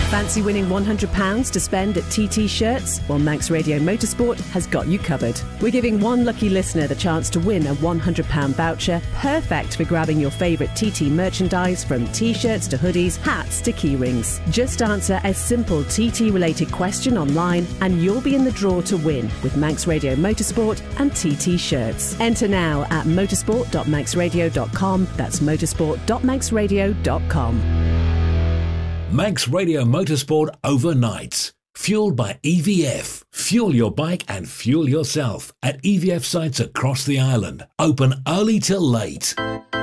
Fancy winning £100 to spend at TT Shirts? Well, Manx Radio Motorsport has got you covered. We're giving one lucky listener the chance to win a £100 voucher, perfect for grabbing your favourite TT merchandise from T-shirts to hoodies, hats to key rings. Just answer a simple TT-related question online and you'll be in the draw to win with Manx Radio Motorsport and TT Shirts. Enter now at motorsport.manxradio.com. That's motorsport.manxradio.com. Manx Radio Motorsport overnights. Fueled by EVF. Fuel your bike and fuel yourself at EVF sites across the island. Open early till late.